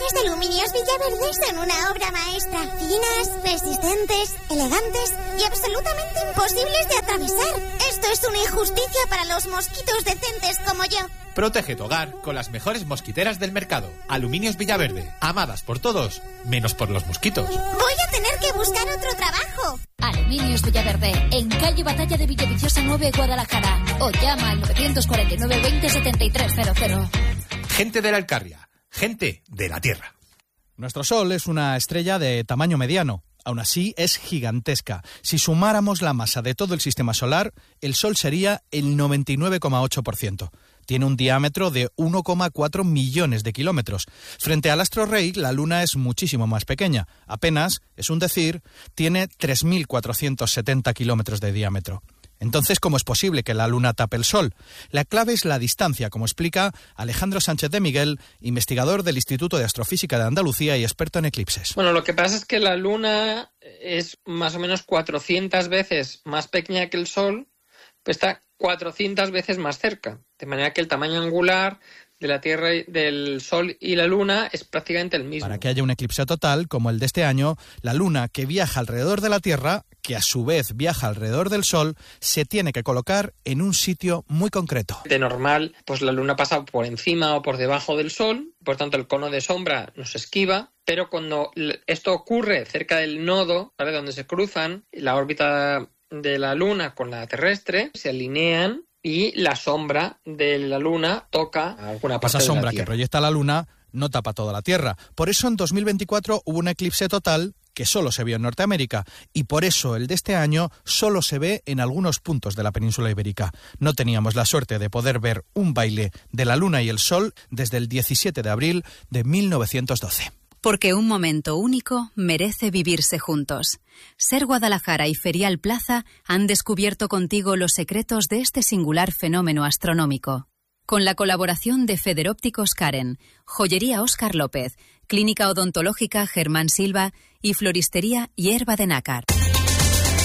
instalaciones de Aluminios Villaverde son una obra maestra. Finas, resistentes, elegantes y absolutamente imposibles de atravesar. Esto es una injusticia para los mosquitos decentes como yo. Protege tu hogar con las mejores mosquiteras del mercado. Aluminios Villaverde, amadas por todos, menos por los mosquitos. Voy a tener que buscar otro trabajo. Aluminios Villaverde, en calle Batalla de Villaviciosa 9, Guadalajara. O llama al 949 20 7300. Gente de la Alcarria, gente de la Tierra. Nuestro Sol es una estrella de tamaño mediano. Aún así, es gigantesca. Si sumáramos la masa de todo el sistema solar, el Sol sería el 99,8%. Tiene un diámetro de 1,4 millones de kilómetros. Frente al astro rey, la Luna es muchísimo más pequeña. Apenas, es un decir, tiene 3.470 kilómetros de diámetro. Entonces, ¿cómo es posible que la Luna tape el Sol? La clave es la distancia, como explica Alejandro Sánchez de Miguel, investigador del Instituto de Astrofísica de Andalucía y experto en eclipses. Bueno, lo que pasa es que la Luna es más o menos 400 veces más pequeña que el Sol, pero está 400 veces más cerca. De manera que el tamaño angular de la Tierra, del Sol y la Luna es prácticamente el mismo. Para que haya un eclipse total, como el de este año, la Luna, que viaja alrededor de la Tierra, que a su vez viaja alrededor del Sol, se tiene que colocar en un sitio muy concreto. De normal, pues la Luna pasa por encima o por debajo del Sol, por tanto el cono de sombra nos esquiva, pero cuando esto ocurre cerca del nodo, ¿vale?, donde se cruzan la órbita de la Luna con la terrestre, se alinean y la sombra de la Luna toca alguna parte de la Tierra. Esa sombra que proyecta la Luna no tapa toda la Tierra. Por eso en 2024 hubo un eclipse total que solo se vio en Norteamérica, y por eso el de este año solo se ve en algunos puntos de la península ibérica. No teníamos la suerte de poder ver un baile de la Luna y el Sol desde el 17 de abril de 1912. Porque un momento único merece vivirse juntos. Ser Guadalajara y Ferial Plaza han descubierto contigo los secretos de este singular fenómeno astronómico. Con la colaboración de Federópticos Karen, Joyería Óscar López, Clínica Odontológica Germán Silva y Floristería Hierba de Nácar.